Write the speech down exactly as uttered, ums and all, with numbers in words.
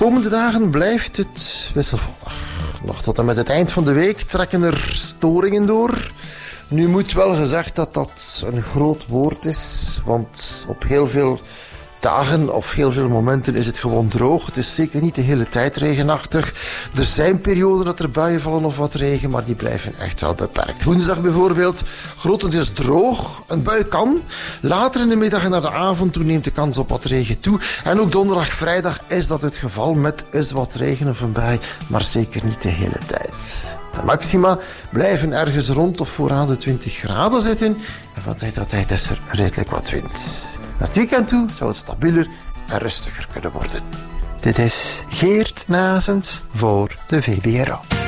Komende dagen blijft het wisselvallig. Nog tot en met het eind van de week trekken er storingen door. Nu moet wel gezegd dat dat een groot woord is, want op heel veel dagen of heel veel momenten is het gewoon droog. Het is zeker niet de hele tijd regenachtig. Er zijn perioden dat er buien vallen of wat regen, maar die blijven echt wel beperkt. Woensdag bijvoorbeeld, grotendeels droog. Een bui kan. Later in de middag en naar de avond toe neemt de kans op wat regen toe. En ook donderdag, vrijdag is dat het geval met eens wat regen of een bui, maar zeker niet de hele tijd. De maxima blijven ergens rond of vooraan de twintig graden zitten. En van tijd tot tijd is er redelijk wat wind. Naar het weekend toe zou het stabieler en rustiger kunnen worden. Dit is Geert Nazens voor de V B R O.